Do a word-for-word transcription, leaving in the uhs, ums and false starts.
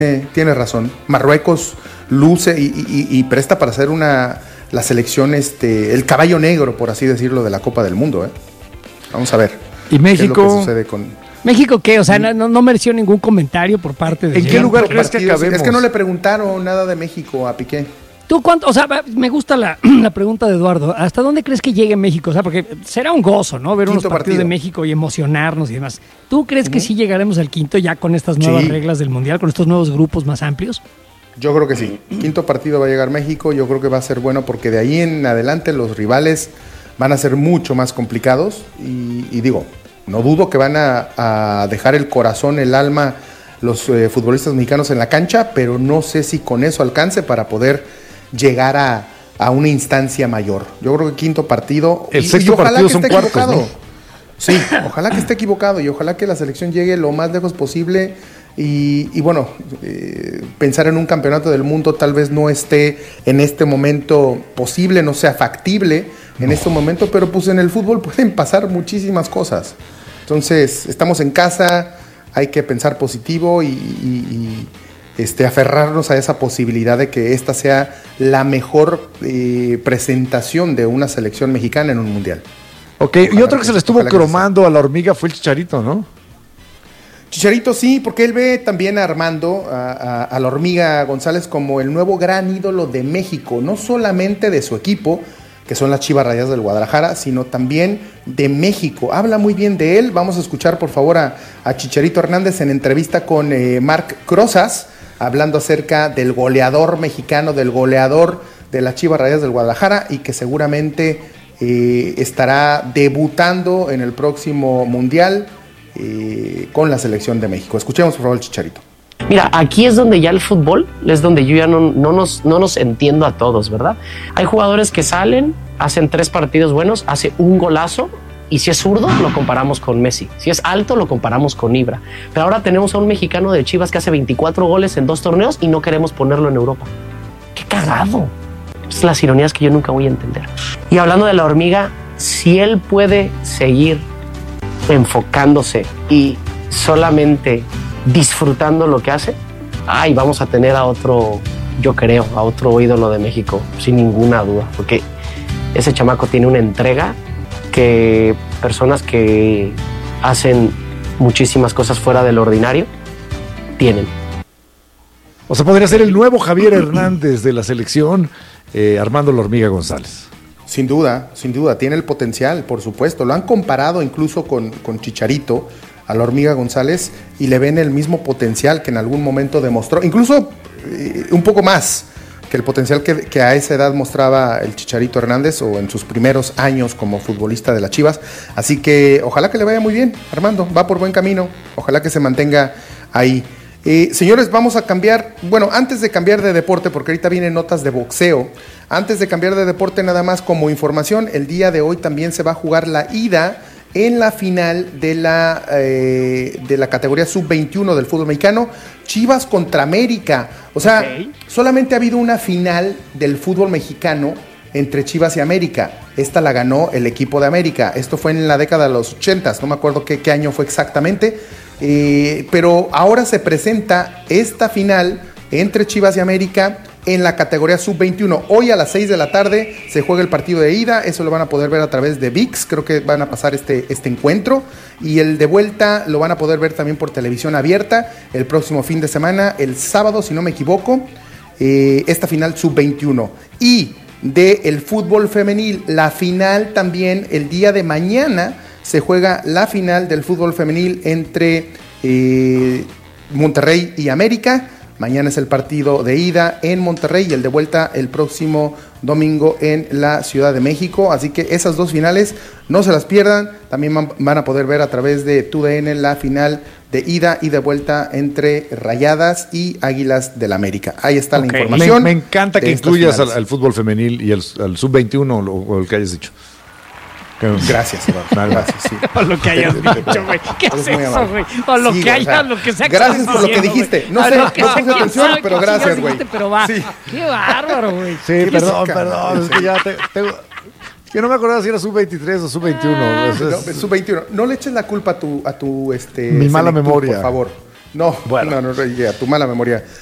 Eh, tienes razón. Marruecos luce y, y, y presta para ser una la selección, este, el caballo negro, por así decirlo, de la Copa del Mundo. ¿eh? Vamos a ver. ¿Y México? ¿Qué es lo que sucede con ¿México qué? O sea, no, no mereció ningún comentario por parte de... ¿En qué lugar crees que acabemos? Es que no le preguntaron nada de México a Piqué. ¿Tú cuánto? O sea, me gusta la, la pregunta de Eduardo. ¿Hasta dónde crees que llegue México? O sea, porque será un gozo, ¿no? Ver quinto unos partidos partido. de México y emocionarnos y demás. ¿Tú crees uh-huh. que sí llegaremos al quinto ya con estas nuevas sí. reglas del Mundial, con estos nuevos grupos más amplios? Yo creo que sí. Quinto partido va a llegar México. Yo creo que va a ser bueno porque de ahí en adelante los rivales van a ser mucho más complicados. Y, y digo, no dudo que van a, a dejar el corazón, el alma, los eh, futbolistas mexicanos en la cancha, pero no sé si con eso alcance para poder llegar a, a una instancia mayor. Yo creo que quinto partido... El y, sexto y partido son cuartos, ¿no? Sí, ojalá que esté equivocado y ojalá que la selección llegue lo más lejos posible y, y bueno, eh, pensar en un campeonato del mundo tal vez no esté en este momento posible, no sea factible en no. este momento, pero pues en el fútbol pueden pasar muchísimas cosas. Entonces, estamos en casa, hay que pensar positivo y... y, y Este, aferrarnos a esa posibilidad de que esta sea la mejor eh, presentación de una selección mexicana en un mundial. Ok, ojalá y otro que, que se le estuvo cromando a la hormiga fue el Chicharito, ¿no? Chicharito sí, porque él ve también a Armando, a, a, a la hormiga González, como el nuevo gran ídolo de México, no solamente de su equipo, que son las Chivas Rayadas del Guadalajara, sino también de México. Habla muy bien de él. Vamos a escuchar, por favor, a, a Chicharito Hernández en entrevista con eh, Marc Crozas, hablando acerca del goleador mexicano, del goleador de las Chivas Rayadas del Guadalajara y que seguramente eh, estará debutando en el próximo Mundial eh, con la selección de México. Escuchemos por favor el Chicharito. Mira, aquí es donde ya el fútbol, es donde yo ya no, no, nos, no nos entiendo a todos, ¿verdad? Hay jugadores que salen, hacen tres partidos buenos, hace un golazo, y si es zurdo, lo comparamos con Messi. Si es alto, lo comparamos con Ibra. Pero ahora tenemos a un mexicano de Chivas que hace veinticuatro goles en dos torneos y no queremos ponerlo en Europa. ¡Qué cagado! Es las ironías que yo nunca voy a entender. Y hablando de la hormiga, si él puede seguir enfocándose y solamente disfrutando lo que hace, ay, vamos a tener a otro, yo creo, a otro ídolo de México, sin ninguna duda. Porque ese chamaco tiene una entrega que personas que hacen muchísimas cosas fuera del ordinario tienen. O sea, podría ser el nuevo Javier Hernández de la selección, eh, Armando la Hormiga González. Sin duda, sin duda, tiene el potencial, por supuesto. Lo han comparado incluso con, con Chicharito, a la Hormiga González, y le ven el mismo potencial que en algún momento demostró, incluso eh, un poco más que el potencial que, que a esa edad mostraba el Chicharito Hernández o en sus primeros años como futbolista de las Chivas. Así que ojalá que le vaya muy bien, Armando, va por buen camino, ojalá que se mantenga ahí. Eh, señores, vamos a cambiar, bueno, antes de cambiar de deporte, porque ahorita vienen notas de boxeo, antes de cambiar de deporte nada más como información, el día de hoy también se va a jugar la ida en la final de la, eh, de la categoría sub veintiuno del fútbol mexicano, Chivas contra América. O sea, okay. solamente ha habido una final del fútbol mexicano entre Chivas y América. Esta la ganó el equipo de América. Esto fue en la década de los ochentas, no me acuerdo qué, qué año fue exactamente. Eh, pero ahora se presenta esta final entre Chivas y América en la categoría sub veintiuno. Hoy a las seis de la tarde se juega el partido de ida, eso lo van a poder ver a través de V I X, creo que van a pasar este, este encuentro, y el de vuelta lo van a poder ver también por televisión abierta el próximo fin de semana, el sábado, si no me equivoco, eh, esta final sub veintiuno. Y del fútbol femenil, la final también el día de mañana se juega la final del fútbol femenil entre eh, Monterrey y América. Mañana es el partido de ida en Monterrey y el de vuelta el próximo domingo en la Ciudad de México. Así que esas dos finales no se las pierdan. También van a poder ver a través de T U D N la final de ida y de vuelta entre Rayadas y Águilas del América. Ahí está okay. la información. Me, me encanta que incluyas al, al fútbol femenil y al, al sub veintiuno o, o el que hayas dicho. Gracias, Eduardo. Gracias, sí. O lo que hayas dicho, güey. ¿Qué es eso, güey? O lo sí, que hayas, o sea, lo que sea que gracias por lo que dijiste. No sé, no puse atención, pero gracias, güey. Pero va. Sí. Qué bárbaro, güey. Sí, perdón, perdón. Es que ya te, tengo... Es que no me acordaba si era sub veintitrés o sub veintiuno. Ah, es... no, sub veintiuno. No le eches la culpa a tu, a tu este, mi mala memoria. Por favor. No, bueno. no, no, no, tu mala memoria.